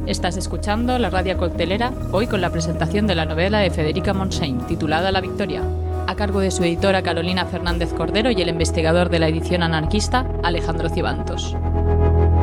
Estás escuchando La Radio Coctelera, hoy con la presentación de la novela de Federica Montseny, titulada La Victoria, a cargo de su editora Carolina Fernández Cordero y el investigador de la edición anarquista, Alejandro Cibantos.